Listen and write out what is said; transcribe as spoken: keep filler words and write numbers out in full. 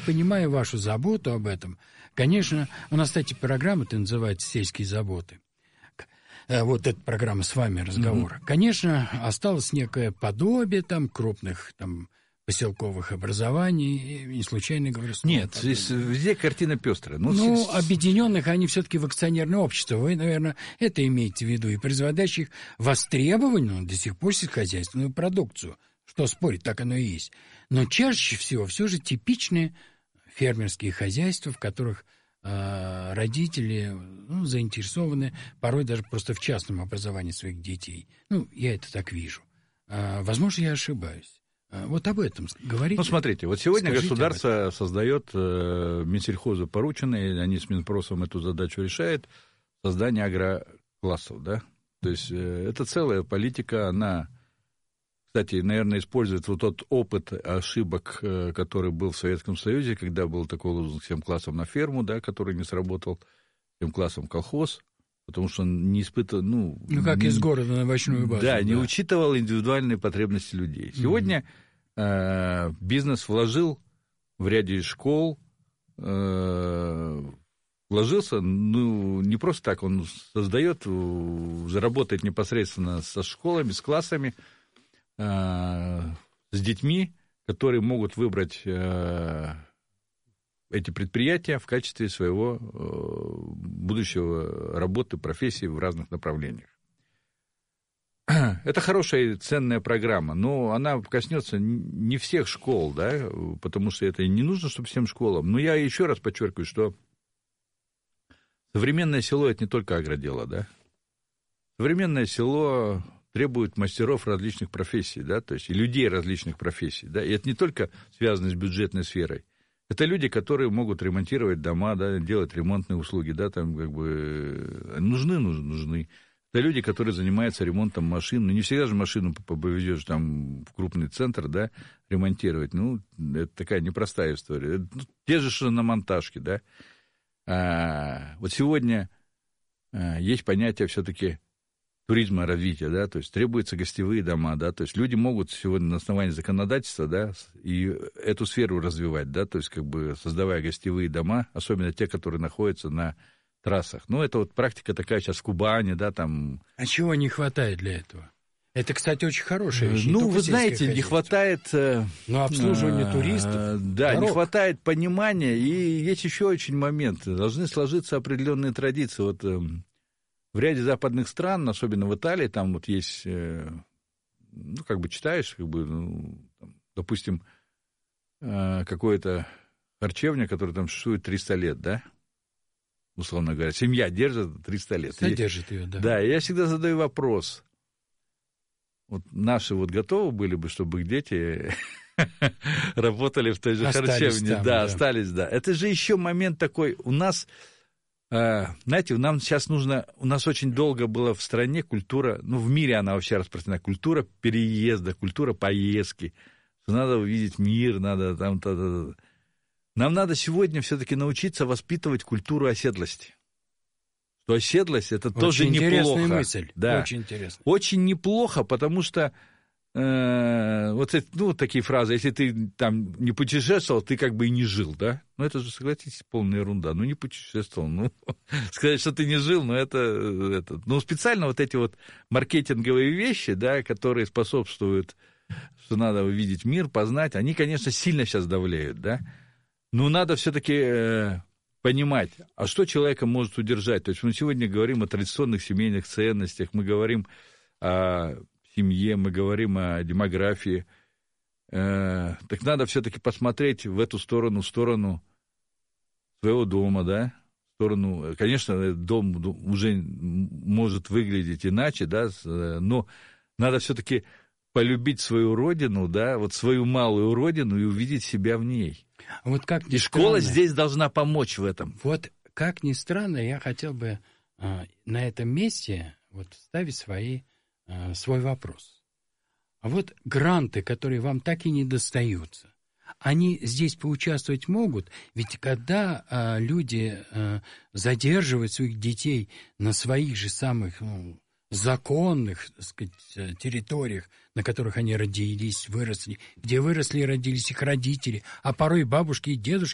понимаю вашу заботу об этом. Конечно, у нас, кстати, программа-то называется «Сельские заботы». Вот эта программа с вами разговор. Mm-hmm. Конечно, осталось некое подобие там крупных там поселковых образований, не случайно говорю слово. Нет, здесь везде картина пестрая. Ну, ну объединенных они все-таки в акционерное общество. Вы, наверное, это имеете в виду. И производящих востребованную до сих пор сельскохозяйственную продукцию. Что спорить, так оно и есть. Но чаще всего все же типичные фермерские хозяйства, в которых э, родители ну, заинтересованы порой даже просто в частном образовании своих детей. Ну, я это так вижу. Э, возможно, я ошибаюсь. Вот об этом говорите. Ну, смотрите, вот сегодня Скажите государство создает, э, Минсельхозу порученные, они с Минпросом эту задачу решают, создание агроклассов, да? То есть э, это целая политика, она, кстати, наверное, использует вот тот опыт ошибок, э, который был в Советском Союзе, когда был такой лозунг «всем классом на ферму», да, который не сработал, «всем классом в колхоз», потому что он не испытывал... Ну, ну как не, из города на овощную базу. Да, да, не учитывал индивидуальные потребности людей. Сегодня mm-hmm. э, бизнес вложил в ряде школ, э, вложился, ну, не просто так, он создает, заработает непосредственно со школами, с классами, э, с детьми, которые могут выбрать... Э, эти предприятия в качестве своего э, будущего работы, профессии в разных направлениях. Это хорошая и ценная программа, но она коснется не всех школ, да, потому что это не нужно, чтобы всем школам. Но я еще раз подчеркиваю, что современное село – это не только агродело, да. Современное село требует мастеров различных профессий, да, то есть и людей различных профессий, да, и это не только связано с бюджетной сферой. Это люди, которые могут ремонтировать дома, да, делать ремонтные услуги, да, там как бы нужны, нужны, нужны. Это люди, которые занимаются ремонтом машин. Ну, не всегда же машину повезешь там в крупный центр, да, ремонтировать. Ну, это такая непростая история. Это, ну, те же шиномонтажки, да. А, вот сегодня а, есть понятие все-таки туризма, развития, да, то есть требуются гостевые дома, да, то есть люди могут сегодня на основании законодательства, да, и эту сферу развивать, да, то есть как бы создавая гостевые дома, особенно те, которые находятся на трассах. Ну, это вот практика такая сейчас в Кубани, да, там... А чего не хватает для этого? Это, кстати, очень хорошая вещь. Ну, вы знаете, не хватает... Ну, обслуживания а, туристов. Да, дорог. Не хватает понимания, и есть еще очень момент. Должны сложиться определенные традиции. Вот... В ряде западных стран, особенно в Италии, там вот есть, ну, как бы читаешь, как бы, ну, там, допустим, какое-то харчевня, которая там существует триста лет, да, условно говоря, семья держит триста лет. Содержит ее, да. Да, и я всегда задаю вопрос, вот наши вот готовы были бы, чтобы их дети работали в той же харчевне, да, остались, да. Это же еще момент такой, у нас... Знаете, нам сейчас нужно, у нас очень долго была в стране культура, ну, в мире она вообще распространена, культура переезда, культура поездки, что надо увидеть мир, надо там... Та-та-та. Нам надо сегодня все-таки научиться воспитывать культуру оседлости. Что оседлость — это очень тоже неплохо. Очень интересная мысль, да. Очень интересно. Очень неплохо, потому что э, вот, ну, вот такие фразы, если ты там не путешествовал, ты как бы и не жил, да? Ну, это же, согласитесь, полная ерунда. Ну, не путешествовал, ну, сказать, что ты не жил, ну, это, это... Ну, специально вот эти вот маркетинговые вещи, да, которые способствуют, что надо увидеть мир, познать, они, конечно, сильно сейчас давляют, да? Но надо все-таки э, понимать, а что человека может удержать? То есть мы сегодня говорим о традиционных семейных ценностях, мы говорим о семье, мы говорим о демографии. Э, так надо все-таки посмотреть в эту сторону, в сторону своего дома, да, в сторону, конечно, дом уже может выглядеть иначе, да, но надо все-таки полюбить свою родину, да, вот свою малую родину и увидеть себя в ней. Вот как и школа странно, здесь должна помочь в этом. Вот как ни странно, я хотел бы а, на этом месте вот ставить свои, а, свой вопрос. А вот гранты, которые вам так и не достаются, они здесь поучаствовать могут? Ведь когда а, люди а, задерживают своих детей на своих же самых ну, законных, так сказать, территориях, на которых они родились, выросли, где выросли и родились их родители, а порой бабушки и дедушки,